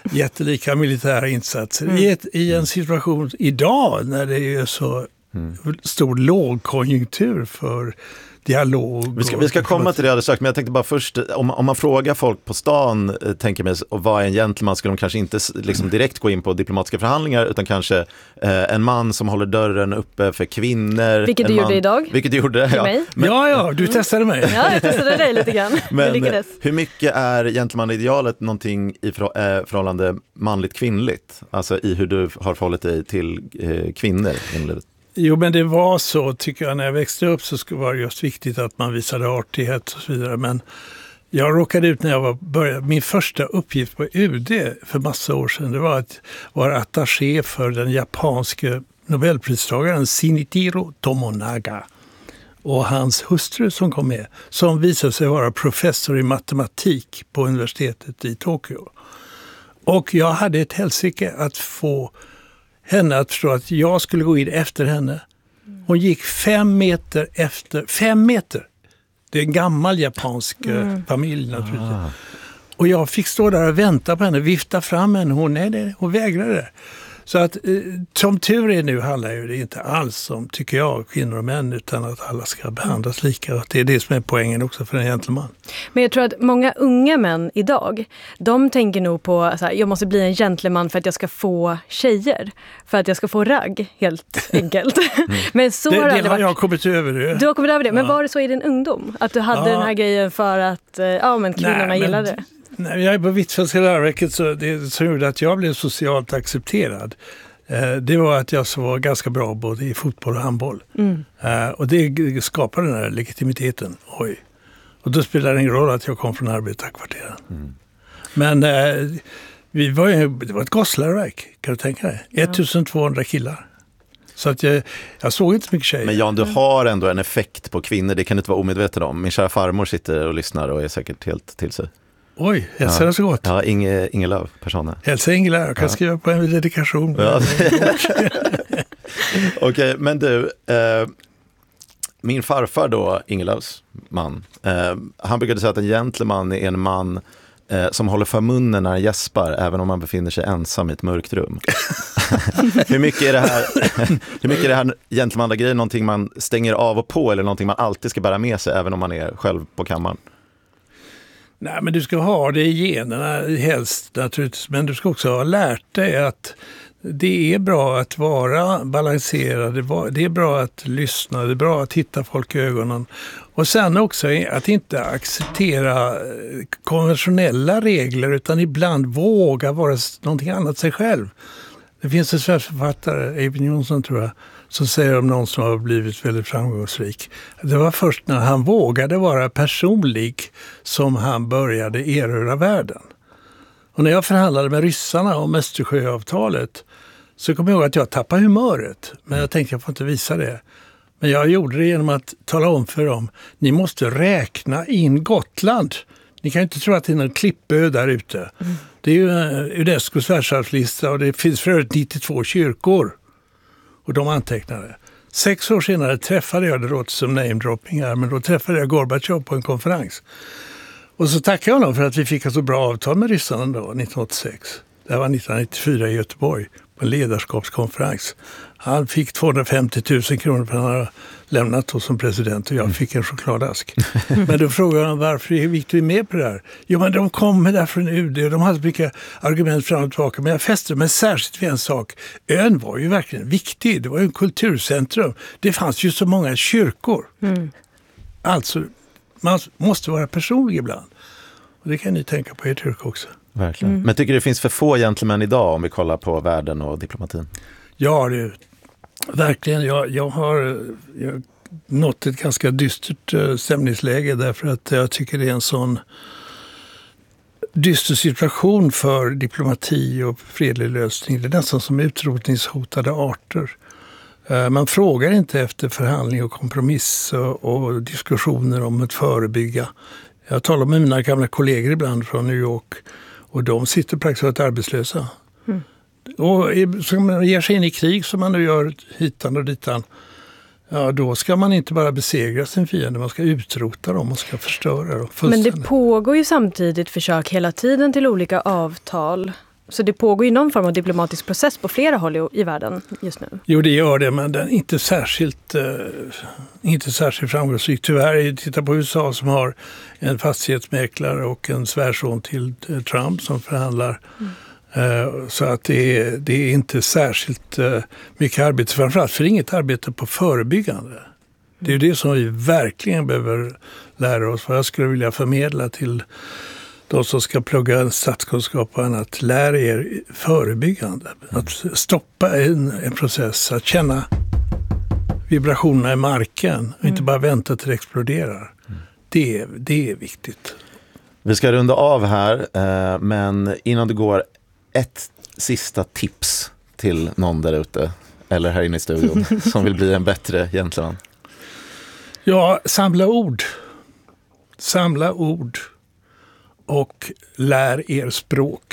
jättelika militära insatser. I en situation idag när det är så stor lågkonjunktur för dialog. Vi ska komma till det alldeles strax, men jag tänkte bara först, om man frågar folk på stan, tänker mig, och vad är en gentleman, ska de kanske inte liksom direkt gå in på diplomatiska förhandlingar, utan kanske en man som håller dörren uppe för kvinnor. Vilket du gjorde idag. Vilket du gjorde, ja. Men, du testade mig. Ja, jag testade dig lite grann. Men hur mycket är gentleman-idealet någonting i förhållande manligt-kvinnligt? Alltså i hur du har förhållit dig till kvinnor i livet? Jo, men det var så, tycker jag, när jag växte upp så var det just viktigt att man visade artighet och så vidare. Men jag råkade ut när jag började, min första uppgift på UD för massa år sedan, det var att vara attaché för den japanske nobelpristagaren Shinichiro Tomonaga och hans hustru som kom med, som visade sig vara professor i matematik på universitetet i Tokyo. Och jag hade ett helsike att få henne att förstå att jag skulle gå in efter henne. Hon gick 5 meter efter. 5 meter! Det är en gammal japansk familj naturligtvis. Och jag fick stå där och vänta på henne, vifta fram henne. Hon vägrade. Så att som tur är nu handlar ju det inte alls om, tycker jag, kvinnor och män, utan att alla ska behandlas lika. Och det är det som är poängen också för en gentleman. Men jag tror att många unga män idag, de tänker nog på så här, jag måste bli en gentleman för att jag ska få tjejer. För att jag ska få ragg, helt enkelt. Men så det har har jag kommit över det. Du har kommit över det, men var det så i din ungdom? Att du hade den här grejen för att men kvinnorna gillade det? När jag är på Hvitfeldtska läroverket, så det som gjorde att jag blev socialt accepterad, det var att jag så var ganska bra både i fotboll och handboll. Och det skapade den här legitimiteten. Och då spelade det ingen roll att jag kom från arbetarkvarteren. Men det var ett gossläroverk, kan du tänka dig? 1200 killar. Så att jag såg inte så mycket tjejer. Men Jan, du har ändå en effekt på kvinnor, det kan du inte vara omedveten om. Min kära farmor sitter och lyssnar och är säkert helt till sig. Oj, hälsa det så gott. Ja, Inge Lööf, personen. Hälsa Inge Lööf, jag kan skriva på en dedikation. Ja. Okej, men du, min farfar då, Inge Lööfs man, han brukade säga att en gentleman är en man som håller för munnen när han gäspar, även om man befinner sig ensam i ett mörkt rum. Hur mycket är det här gentleman-grejen någonting man stänger av och på, eller någonting man alltid ska bära med sig, även om man är själv på kammaren? Nej, men du ska ha det i generna helst naturligtvis, men du ska också ha lärt dig att det är bra att vara balanserad, det är bra att lyssna, det är bra att hitta folk i ögonen. Och sen också att inte acceptera konventionella regler, utan ibland våga vara någonting annat sig själv. Det finns en svensk författare, Eyvind Johnson tror jag, som säger om någon som har blivit väldigt framgångsrik. Det var först när han vågade vara personlig som han började erövra världen. Och när jag förhandlade med ryssarna om Östersjöavtalet så kom jag ihåg att jag tappade humöret. Men jag tänkte jag får inte visa det. Men jag gjorde det genom att tala om för dem, ni måste räkna in Gotland. Ni kan ju inte tro att det är en klippö där ute. Det är ju Unescos världsarvslista och det finns för övrigt 92 kyrkor. Och de antecknade. 6 år senare träffade jag, det låter som namedropping här, men då träffade jag Gorbatjov på en konferens. Och så tackade jag honom för att vi fick ett så bra avtal med ryssarna då, 1986. Det var 1994 i Göteborg på en ledarskapskonferens. Han fick 250 000 kronor för att han hade lämnat oss som president och jag fick en chokladask. Men då frågade han varför gick vi med på det här? Jo, men de kom med där från UD och de hade mycket argument fram och tillbaka. Men jag fäste mig särskilt vid en sak. Ön var ju verkligen viktig. Det var ju en kulturcentrum. Det fanns ju så många kyrkor. Alltså, man måste vara personlig ibland. Och det kan ni tänka på ert yrke också. Verkligen. Men tycker du det finns för få gentlemän idag om vi kollar på världen och diplomatin? Ja, det verkligen. Jag har nått ett ganska dystert stämningsläge därför att jag tycker det är en sån dyster situation för diplomati och fredlig lösning. Det är nästan som utrotningshotade arter. Man frågar inte efter förhandling och kompromiss och diskussioner om att förebygga. Jag talar med mina gamla kollegor ibland från New York och de sitter praktiskt arbetslösa. Och ska man ger sig in i krig som man nu gör hitan och ditan, ja, då ska man inte bara besegra sin fiende, man ska utrota dem och ska förstöra dem. Men det pågår ju samtidigt försök hela tiden till olika avtal. Så det pågår ju någon form av diplomatisk process på flera håll i världen just nu. Jo, det gör det, men den är inte särskilt framgångsrik. Tyvärr, titta på USA som har en fastighetsmäklare och en svärson till Trump som förhandlar. Så att det är inte särskilt mycket arbete, framförallt för inget arbete på förebyggande. Det är ju det som vi verkligen behöver lära oss. Vad jag skulle vilja förmedla till de som ska plugga statskunskap och annat. Lär er förebyggande. Att stoppa en process, att känna vibrationerna i marken och inte bara vänta till det exploderar. Det är viktigt. Vi ska runda av här, men innan du går, ett sista tips till någon där ute eller här inne i studion som vill bli en bättre gentleman. Ja, samla ord. Samla ord och lär er språk.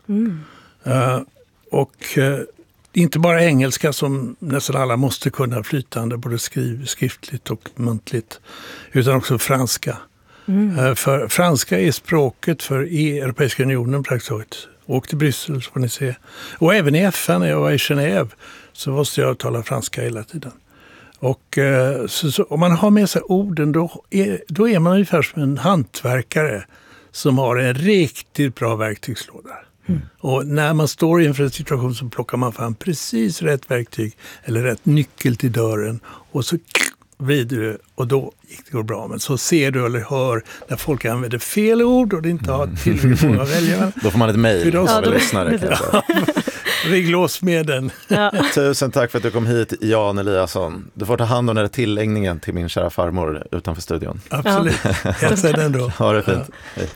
Inte bara engelska som nästan alla måste kunna flytande, både skriftligt och muntligt, utan också franska. För franska är språket för Europeiska unionen praktiskt taget. Åk till Bryssel så får ni se. Och även i FN, när jag var i Genève, så måste jag tala franska hela tiden. Och så om man har med sig orden, då är man ungefär som en hantverkare som har en riktigt bra verktygslåda. Och när man står inför en situation så plockar man fram precis rätt verktyg eller rätt nyckel till dörren och så vrider du och då gick det bra. Men så ser du eller hör när folk använder fel ord och det inte har tillräckligt många väljare. Då får man ett mejl av lyssnare. Riglås med den. Ja. Tusen tack för att du kom hit, Jan Eliasson. Du får ta hand om den här tilläggningen till min kära farmor utanför studion. Absolut. Hälsa den då. Ha det fint. Hej.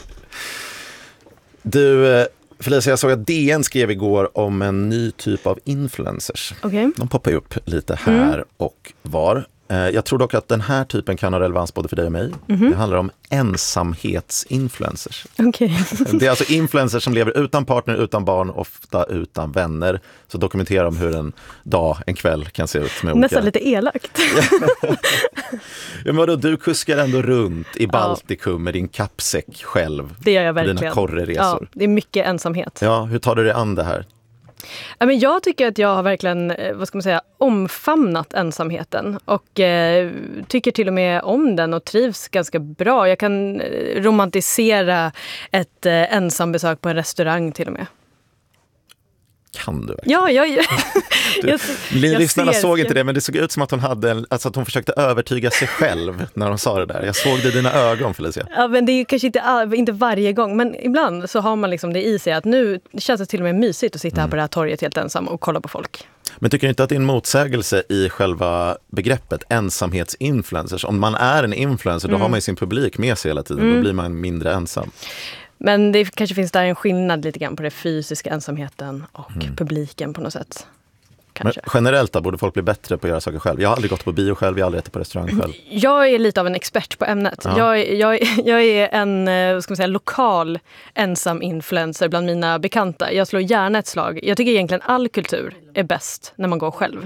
Du, Felicia, jag såg att DN skrev igår om en ny typ av influencers. Okay. De poppar ju upp lite här och var. Jag tror dock att den här typen kan ha relevans både för dig och mig. Det handlar om ensamhetsinfluencers. Okay. Det är alltså influencers som lever utan partner, utan barn, ofta utan vänner. Så dokumenterar de hur en dag, en kväll kan se ut. Med nästan lite elakt. Ja, men då, du kuskar ändå runt i Baltikum med din kappsäck själv. Det gör jag verkligen. Dina korreresor. Ja, det är mycket ensamhet. Ja, hur tar du dig an det här? Men jag tycker att jag har verkligen, omfamnat ensamheten och tycker till och med om den och trivs ganska bra. Jag kan romantisera ett ensambesök på en restaurang till och med. Kan du verkligen? Ja, lyssnarna såg inte det, men det såg ut som att hon att hon försökte övertyga sig själv när hon sa det där. Jag såg det i dina ögon, Felicia. Ja, men det är kanske inte varje gång, men ibland så har man liksom det i sig att nu känns det till och med mysigt att sitta här på det här torget helt ensam och kolla på folk. Men tycker du inte att det är en motsägelse i själva begreppet ensamhetsinfluencers? Om man är en influencer, då har man ju sin publik med sig hela tiden. Då blir man mindre ensam. Men det kanske finns där en skillnad lite grann på det fysiska ensamheten och publiken på något sätt. Kanske. Men generellt då, borde folk bli bättre på att göra saker själv? Jag har aldrig gått på bio själv, jag har aldrig ätit på restaurang själv. Jag är lite av en expert på ämnet. Ja. Jag är en lokal ensam influencer bland mina bekanta. Jag slår gärna ett slag. Jag tycker egentligen all kultur är bäst när man går själv.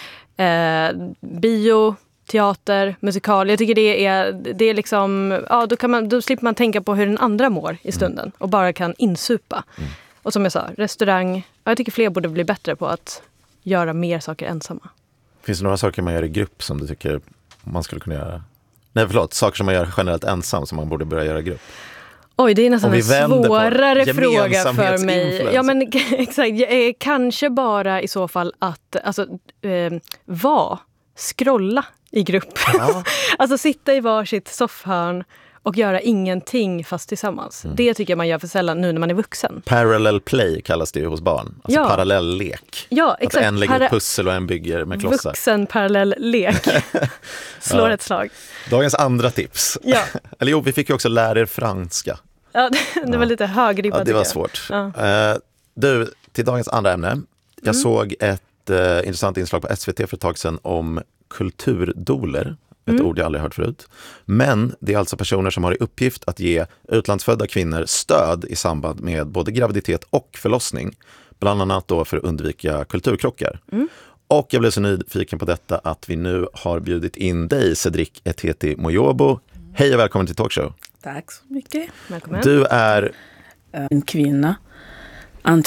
Bio, teater, musikal. Jag tycker det är liksom, då slipper man tänka på hur den andra mår i stunden och bara kan insupa. Och som jag sa, restaurang. Jag tycker fler borde bli bättre på att göra mer saker ensamma. Finns det några saker man gör i grupp som du tycker man skulle kunna göra? Nej, förlåt. Saker som man gör generellt ensam som man borde börja göra i grupp. Oj, det är nästan en svårare fråga för mig. Ja, men exakt. Kanske bara i så fall att scrolla i grupp. Ja. Alltså sitta i varsitt soffhörn och göra ingenting fast tillsammans. Det tycker jag man gör för sällan nu när man är vuxen. Parallel play kallas det ju hos barn. Alltså parallell lek. Ja, exakt. Att en lägger pussel och en bygger med klossar. Vuxen parallell lek. Slår ett slag. Dagens andra tips. Ja. Eller jo, vi fick ju också lära er franska. Ja, det var lite högribbat. Ja, det var svårt. Ja. Du, till dagens andra ämne. Jag såg ett intressant inslag på SVT för ett tag sedan om kulturdoler. Ett ord jag aldrig hört förut. Men det är alltså personer som har i uppgift att ge utlandsfödda kvinnor stöd i samband med både graviditet och förlossning. Bland annat då för att undvika kulturkrockar. Och jag blev så nyfiken på detta att vi nu har bjudit in dig, Cedric Eteti Moyobo. Hej och välkommen till Talkshow. Tack så mycket. Välkommen. Du är en kvinna